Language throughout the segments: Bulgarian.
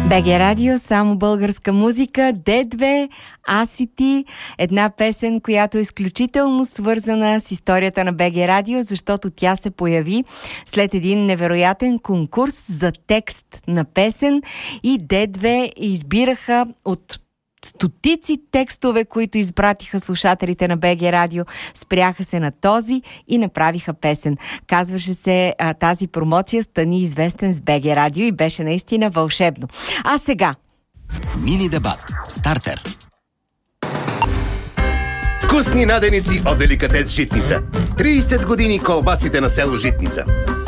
БГ Радио, само българска музика, Д2, Аз и ти, една песен, която е изключително свързана с историята на БГ Радио, защото тя се появи след един невероятен конкурс за текст на песен и Д2 избираха от стотици текстове, които избратиха слушателите на БГ Радио, спряха се на този и направиха песен. Казваше се тази промоция "Стани известен с БГ Радио" и беше наистина вълшебно. А сега мини дебат. Стартер. Вкусни наденици от Деликатес Житница. 30 години колбасите на село Житница.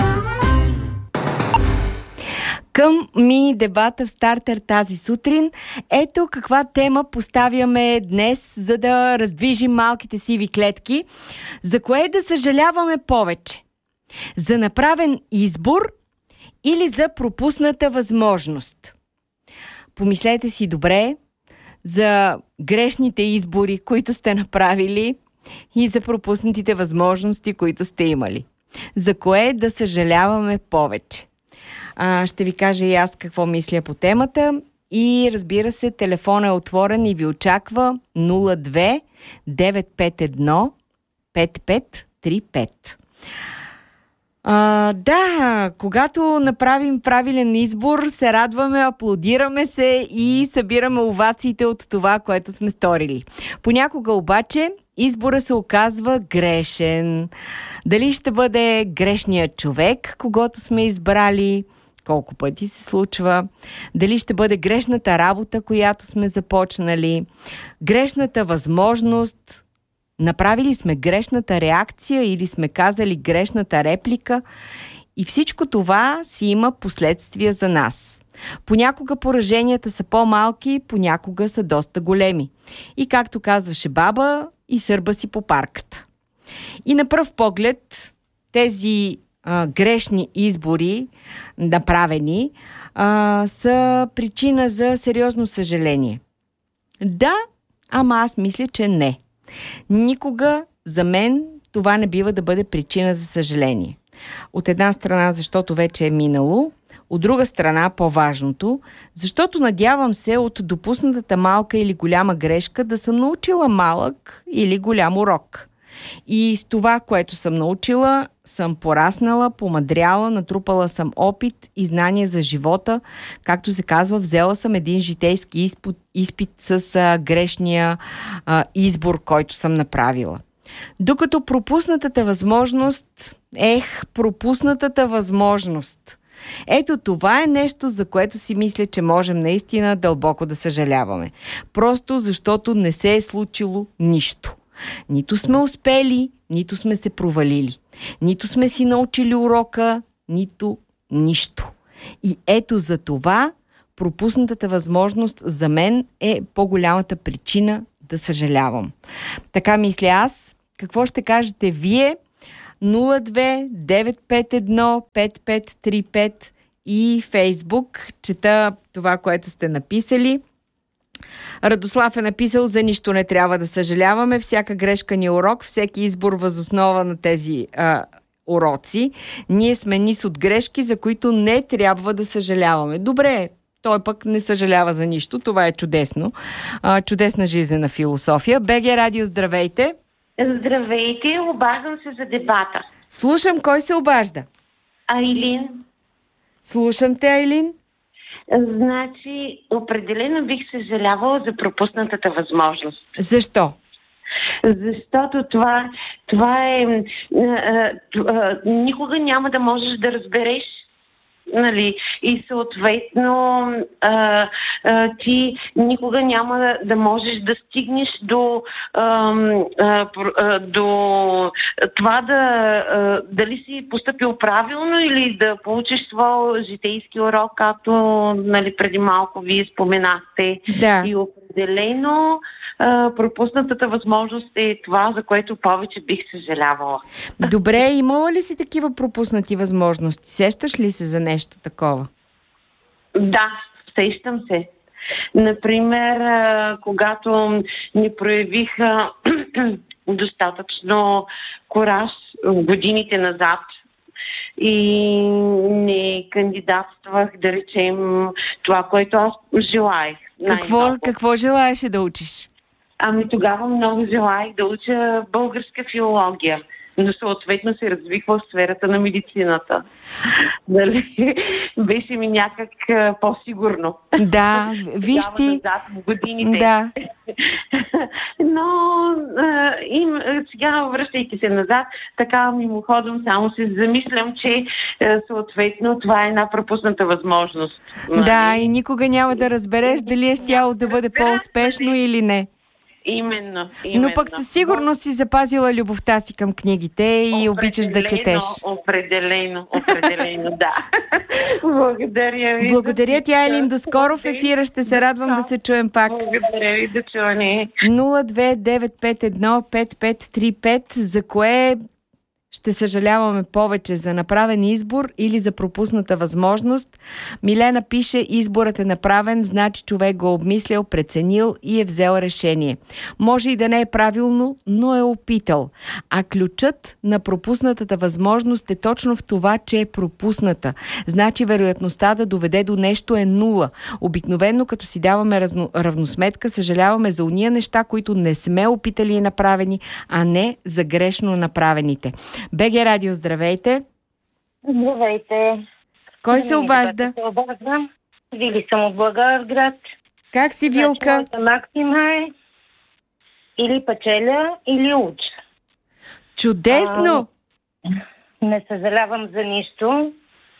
към мини дебата в Стартер тази сутрин. Ето каква тема поставяме днес, за да раздвижим малките сиви клетки. За кое да съжаляваме повече? За направен избор или за пропусната възможност? Помислете си добре за грешните избори, които сте направили, и за пропуснатите възможности, които сте имали. За кое да съжаляваме повече? Ще ви кажа и аз какво мисля по темата. И разбира се, телефонът е отворен и ви очаква 02 951 5535. Да, когато направим правилен избор, се радваме, аплодираме се и събираме овациите от това, което сме сторили. Понякога обаче избора се оказва грешен. Дали ще бъде грешният човек, когото сме избрали, колко пъти се случва, дали ще бъде грешната работа, която сме започнали, грешната възможност, направили сме грешната реакция или сме казали грешната реплика, и всичко това си има последствия за нас. Понякога пораженията са по-малки, понякога са доста големи. И както казваше баба, и сърба си по парката. И на пръв поглед тези грешни избори, направени, са причина за сериозно съжаление. Да, ама аз мисля, че не. Никога за мен това не бива да бъде причина за съжаление. От една страна, защото вече е минало, от друга страна, по-важното, защото надявам се от допуснатата малка или голяма грешка да съм научила малък или голям урок. И с това, което съм научила, съм пораснала, помъдряла, натрупала съм опит и знания за живота. Както се казва, взела съм един житейски изпит с грешния избор, който съм направила. Докато пропуснатата възможност, пропуснатата възможност. Ето това е нещо, за което си мисля, че можем наистина дълбоко да съжаляваме. Просто защото не се е случило нищо. Нито сме успели, нито сме се провалили. Нито сме си научили урока, нито нищо. И ето за това пропуснатата възможност за мен е по-голямата причина да съжалявам. Така мисля аз. Какво ще кажете вие? 02 951 5535 и Фейсбук. Чета това, което сте написали. Радослав е написал: за нищо не трябва да съжаляваме. Всяка грешка ни е урок, всеки избор възоснова на тези уроци. Ние сме низ от грешки, за които не трябва да съжаляваме. Добре, той пък не съжалява за нищо. Това е чудесно. Чудесна жизнена философия. БГ Радио, здравейте! Здравейте, обаждам се за дебата. Слушам, кой се обажда? Айлин. Слушам те, Айлин. Значи, определено бих съжалявала за пропуснатата възможност. Защо? Защото това е... никога няма да можеш да разбереш, нали, и съответно ти никога няма да можеш да стигнеш до това дали си постъпил правилно или да получиш своя житейски урок, както, нали, преди малко вие споменахте. Да. И определено пропуснатата възможност е това, за което повече бих съжалявала. Добре, имала ли си такива пропуснати възможности? Сещаш ли се за нещо такова? Да, сещам се. Например, когато не проявих достатъчно кураж годините назад, и не кандидатствах, да речем, това, което аз желаех. Какво желаеше да учиш? Ами тогава много желаех да уча българска филология, но съответно се развих в сферата на медицината. Дали? Беше ми някак по-сигурно. Да, виж ти. Назад в годините. Да. Но сега, връщайки се назад, така мимоходом само се замислям, че съответно това е една пропусната възможност. Да, и никога няма да разбереш дали е щяло да бъде по-успешно или не. Именно. Но пък със сигурност си запазила любовта си към книгите и обичаш да четеш. Определено, да. Благодаря ви. Благодаря ти, Айлин. До скоро в ефира. Ще се радвам да се чуем пак. Благодаря ви, да чуем. 029515535. За кое ще съжаляваме повече, за направен избор или за пропусната възможност? Милена пише: изборът е направен, значи човек го е обмислял, преценил и е взел решение. Може и да не е правилно, но е опитал. А ключът на пропуснатата възможност е точно в това, че е пропусната. Значи вероятността да доведе до нещо е 0. Обикновено, като си даваме равносметка, съжаляваме за уния неща, които не сме опитали и направени, а не за грешно направените. БГ Радио, здравейте! Здравейте! Кой се обажда? Вили съм от Благоевград. Как си, Вилка? Моята максима е или печеля, или уча. Чудесно! Не съжалявам за нищо.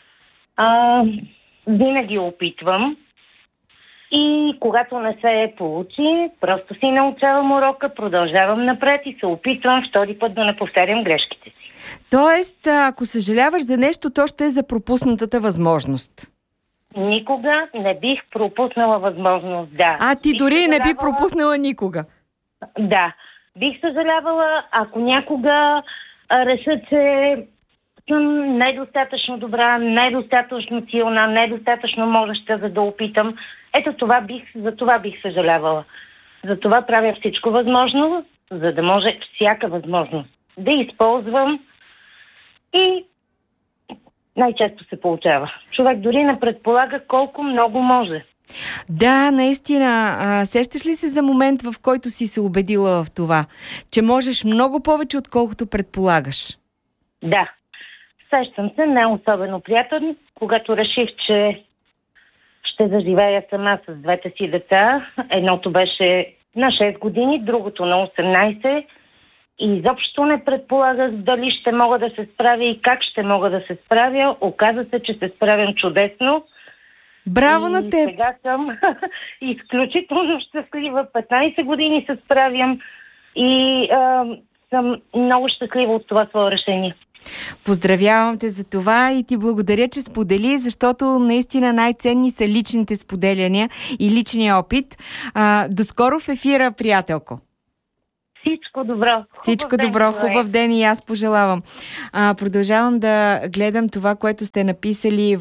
Винаги опитвам. И когато не се получи, просто си научавам урока, продължавам напред и се опитвам втори път да не повтарям грешките си. Тоест, ако съжаляваш за нещо, то ще е за пропуснатата възможност. Никога не бих пропуснала възможност, да. Ти дори не би пропуснала никога. Да. Бих съжалявала, ако някога реша, че съм недостатъчно добра, недостатъчно силна, недостатъчно можеща, за да опитам. Ето за това бих съжалявала. За това правя всичко възможно, за да може всяка възможност да използвам и най-често се получава. Човек дори не предполага колко много може. Да, наистина. Сещаш ли се за момент, в който си се убедила в това, че можеш много повече, отколкото предполагаш? Да. Сещам се, не особено приятен, когато реших, че ще заживея сама с двете си деца. Едното беше на 6 години, другото на 18. И изобщо не предполагах дали ще мога да се справя и как ще мога да се справя. Оказа се, че се справям чудесно. Браво на теб! Сега съм изключително щастлива. 15 години се справям и съм много щастлива от това свое решение. Поздравявам те за това и ти благодаря, че сподели, защото наистина най-ценни са личните споделяния и личния опит. До скоро в ефира, приятелко! Всичко добро! Всичко добро, хубав ден и аз пожелавам. Продължавам да гледам това, което сте написали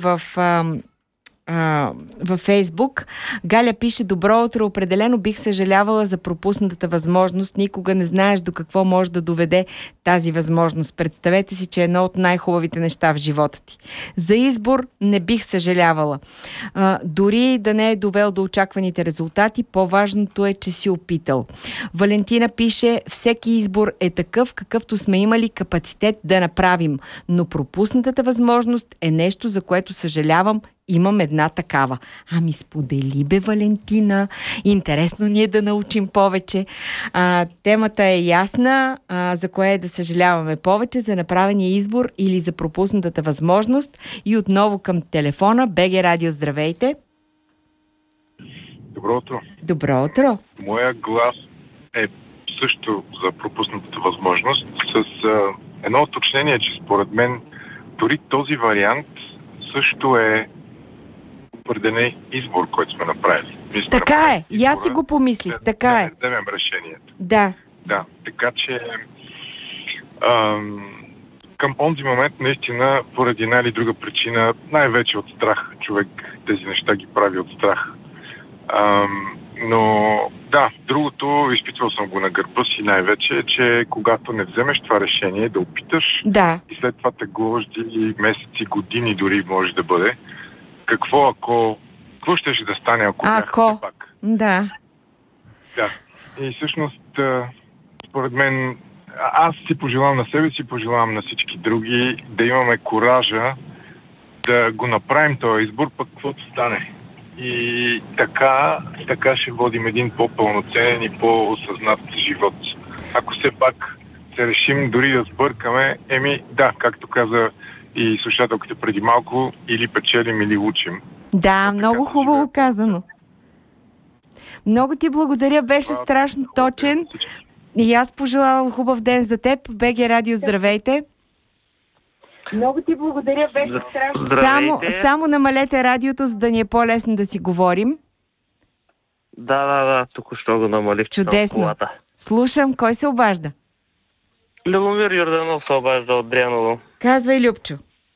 във Фейсбук. Галя пише: добро утро, определено бих съжалявала за пропуснатата възможност. Никога не знаеш до какво може да доведе тази възможност. Представете си, че е едно от най-хубавите неща в живота ти. За избор не бих съжалявала. Дори да не е довел до очакваните резултати, по-важното е, че си опитал. Валентина пише: всеки избор е такъв, какъвто сме имали капацитет да направим, но пропуснатата възможност е нещо, за което съжалявам. Имам една такава. Сподели бе, Валентина. Интересно ни е да научим повече. Темата е ясна. За кое е да съжаляваме повече? За направения избор или за пропуснатата възможност? И отново към телефона. БГ Радио, здравейте. Добро утро. Добро утро. Моя глас е също за пропуснатата възможност с едно уточнение, че според мен дори този вариант също е определен избор, който сме направили. Така е. И аз си го помислих. Така е. Да вземем решението. Да. Да. Така че към онзи момент наистина поради една или друга причина, най-вече от страх, човек тези неща ги прави от страх. Но да, другото, изпитвал съм го на гърба си най-вече, че когато не вземеш това решение, да опиташ и след това те гложди месеци, години дори може да бъде. Какво щеше да стане, ако бяха пак? Да. Да. И всъщност, според мен, аз си пожелавам на себе си, пожелавам на всички други да имаме коража да го направим този избор, пък каквото стане. И така ще водим един по-пълноценен и по-осъзнат живот. Ако все пак се решим дори да сбъркаме, да, както каза и слушателката преди малко, или печелим, или учим. Да, много хубаво казано. Много ти благодаря, беше страшно точен. И аз пожелавам хубав ден за теб. БГ Радио, здравейте! Много ти благодаря, беше страшно. Само намалете радиото, за да ни е по-лесно да си говорим. Да, току-що го намалих. Чудесно. Слушам, кой се обажда? Любомир Йорданов се обажда от Дряново. Казвай, Любчо.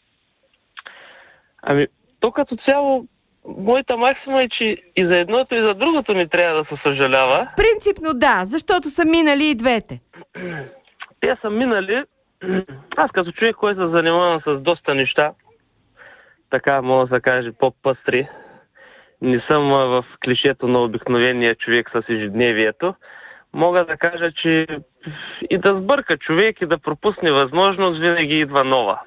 То като цяло, моята максима е, че и за едното, и за другото ни трябва да се съжалява. Принципно да, защото са минали и двете. Те са минали. Аз като човек, който се занимавам с доста неща, така мога да се каже по-пъстри, не съм в клишето на обикновения човек с ежедневието, мога да кажа, че и да сбърка човек и да пропусне възможност, винаги идва нова.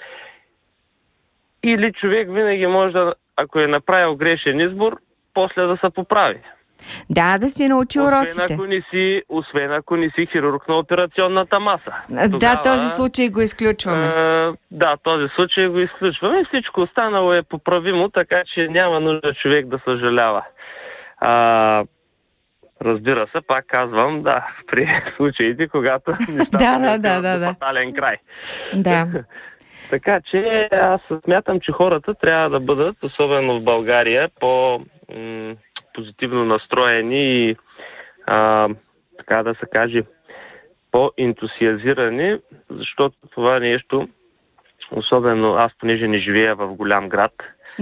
Или човек винаги може да, ако е направил грешен избор, после да се поправи. Да си научи уроците. Освен ако не си хирург на операционната маса. Тогава, този случай го изключваме. Този случай го изключваме. Всичко останало е поправимо, така че няма нужда човек да съжалява. Разбира се, пак казвам, при случаите, когато нещата до фатален край. Да. Така че аз смятам, че хората трябва да бъдат, особено в България, позитивно настроени и така да се каже по-ентусиазирани, защото това нещо, особено аз понеже не живея в голям град,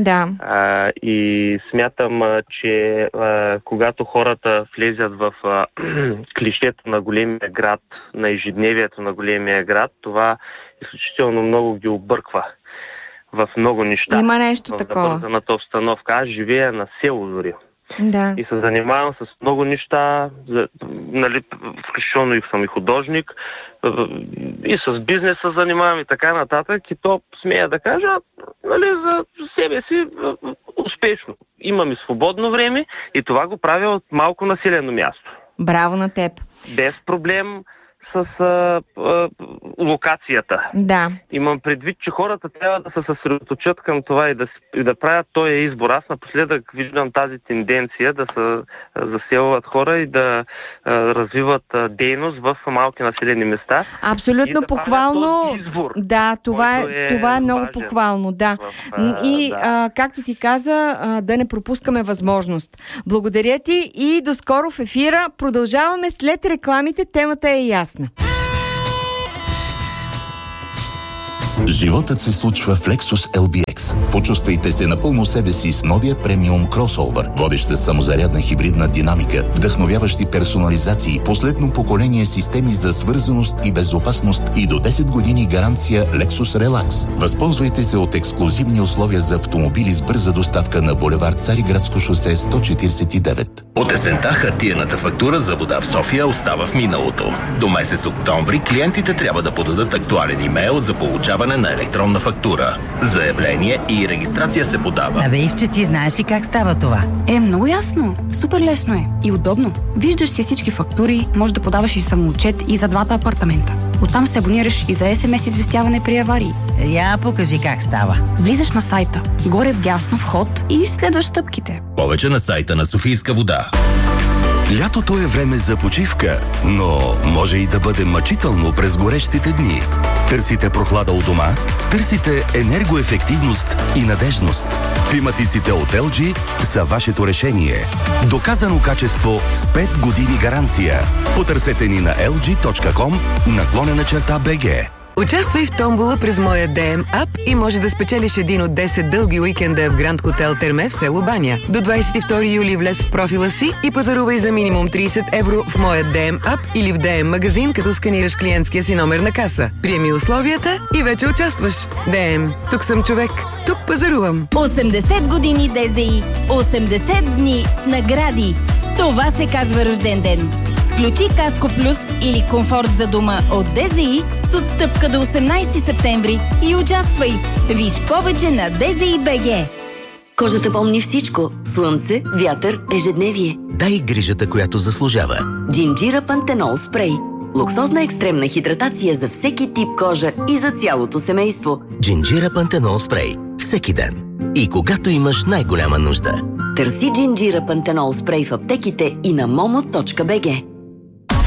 и смятам, че когато хората влезят в клишето на големия град, на ежедневието на големия град, това изключително много ги обърква в много неща. Има нещо такова. В забързаната обстановка. Аз живея на село дори. Да. И се занимавам с много неща, включително и съм и художник, и с бизнес се занимавам и така нататък. И то смея да кажа, за себе си успешно. Имам и свободно време и това го правя от малко населено място. Браво на теб. Без проблем с локацията. Да. Имам предвид, че хората трябва да се съсредоточат към това и да правят този избор. Аз напоследък виждам тази тенденция да се заселват хора и да развиват дейност в малки населени места. Абсолютно похвално. Да, това е много похвално. Да. Както ти каза, да не пропускаме възможност. Благодаря ти и до скоро в ефира. Продължаваме след рекламите. Темата е ясна. Животът се случва в Lexus LBX. Почувствайте се напълно себе си с новия премиум кросовър. Водеща самозарядна хибридна динамика, вдъхновяващи персонализации, последно поколение системи за свързаност и безопасност и до 10 години гаранция Lexus Relax. Възползвайте се от ексклузивни условия за автомобили с бърза доставка на булевард Цариградско шосе 149. От есента хартиената фактура за вода в София остава в миналото. До месец октомври клиентите трябва да подадат актуален имейл за получаване на електронна фактура. Заявление и регистрация се подава. Ивче, ти знаеш ли как става това? Много ясно. Супер лесно е. И удобно. Виждаш си всички фактури, можеш да подаваш и самоотчет и за двата апартамента. Оттам се абонираш и за SMS известяване при аварии. Покажи как става. Влизаш на сайта, горе вдясно вход и следваш стъпките. Повече на сайта на Софийска вода. Лятото е време за почивка, но може и да бъде мъчително през горещите дни. Търсите прохлада у дома? Търсите енергоефективност и надежност. Климатиците от LG са вашето решение. Доказано качество с 5 години гаранция. Потърсете ни на lg.com/BG. Участвай в томбола през моя DM ап и може да спечелиш един от 10 дълги уикенда в Гранд Хотел Терме в село Баня. До 22 юли влез в профила си и пазарувай за минимум 30 евро в моя DM ап или в DM магазин, като сканираш клиентския си номер на каса. Приеми условията и вече участваш. DM. Тук съм човек. Тук пазарувам. 80 години ДЗИ. 80 дни с награди. Това се казва рожден ден. Включи Каско Плюс или Комфорт за дома от ДЗИ с отстъпка до 18 септември и участвай. Виж повече на DZI BG. Кожата помни всичко. Слънце, вятър, ежедневие. Дай грижата, която заслужава. Джинджира Пантенол спрей. Луксозна екстремна хидратация за всеки тип кожа и за цялото семейство. Джинджира Пантенол спрей. Всеки ден. И когато имаш най-голяма нужда. Търси Джинджира Пантенол спрей в аптеките и на momo.bg.